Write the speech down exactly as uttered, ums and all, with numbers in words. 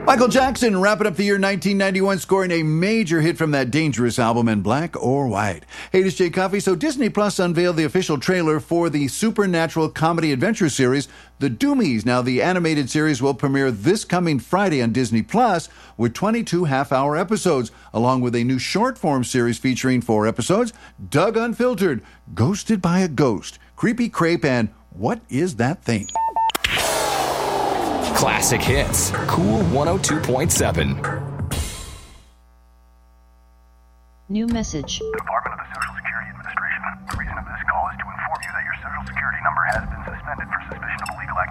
Michael Jackson wrapping up the year nineteen ninety-one, scoring a major hit from that Dangerous album in black or white. Hey, this is Jay Coffey. So Disney Plus unveiled the official trailer for the supernatural comedy adventure series, The Doomies. Now, the animated series will premiere this coming Friday on Disney Plus with twenty-two half-hour episodes, along with a new short-form series featuring four episodes, Doug Unfiltered, Ghosted by a Ghost, Creepy Crepe, and What Is That Thing? Classic hits. Cool one oh two point seven. New message. Department of the Social Security Administration. The reason of this call is to inform you that your Social Security number has been suspended for